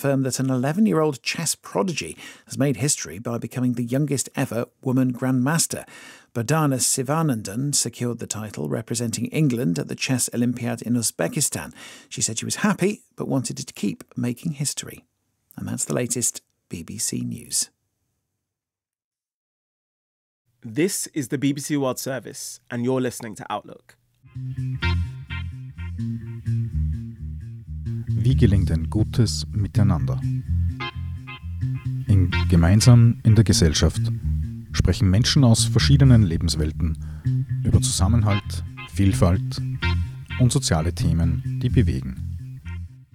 confirmed that an 11-year-old chess prodigy has made history by becoming the youngest ever woman grandmaster. Bardana Sivanandan secured the title, representing England at the Chess Olympiad in Uzbekistan. She said she was happy, but wanted to keep making history. And that's the latest BBC News. This is the BBC World Service, and you're listening to Outlook. Wie gelingt ein gutes Miteinander? Gemeinsam in der Gesellschaft sprechen Menschen aus verschiedenen Lebenswelten über Zusammenhalt, Vielfalt und soziale Themen, die bewegen.